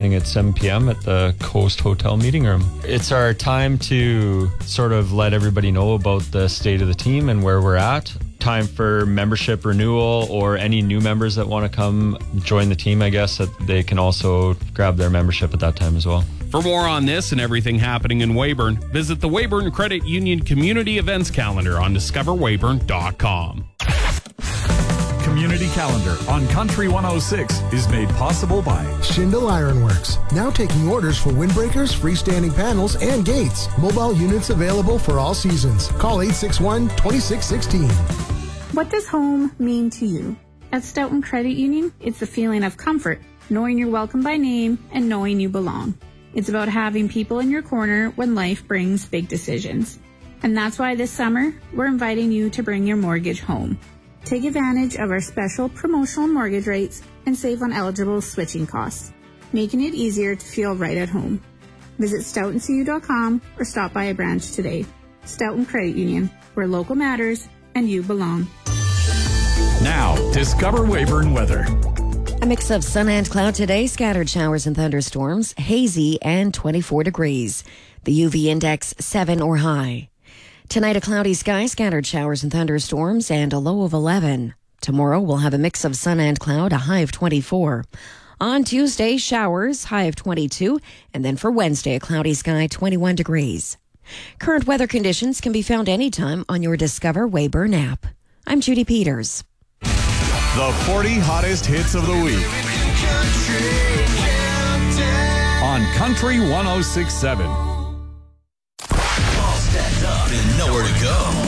starting at 7 p.m. at the Coast Hotel meeting room. It's our time to sort of let everybody know about the state of the team and where we're at. Time for membership renewal, or any new members that want to come join the team, I guess, that they can also grab their membership at that time as well. For more on this and everything happening in Weyburn, visit the Weyburn Credit Union Community Events Calendar on discoverweyburn.com. Community Calendar on Country 106 is made possible by Schindel Ironworks, now taking orders for windbreakers, freestanding panels, and gates. Mobile units available for all seasons. Call 861-2616. What does home mean to you? At Stoughton Credit Union, it's the feeling of comfort, knowing you're welcome by name and knowing you belong. It's about having people in your corner when life brings big decisions. And that's why this summer, we're inviting you to bring your mortgage home. Take advantage of our special promotional mortgage rates and save on eligible switching costs, making it easier to feel right at home. Visit stoughtoncu.com or stop by a branch today. Stoughton Credit Union, where local matters and you belong. Now, discover Weyburn weather. A mix of sun and cloud today, scattered showers and thunderstorms, hazy and 24 degrees. The UV index 7 or high. Tonight, a cloudy sky, scattered showers and thunderstorms, and a low of 11. Tomorrow, we'll have a mix of sun and cloud, a high of 24. On Tuesday, showers, high of 22. And then for Wednesday, a cloudy sky, 21 degrees. Current weather conditions can be found anytime on your Discover Weyburn app. I'm Judy Peters. The 40 hottest hits of the week on Country 106.7. All stacked up and nowhere to go.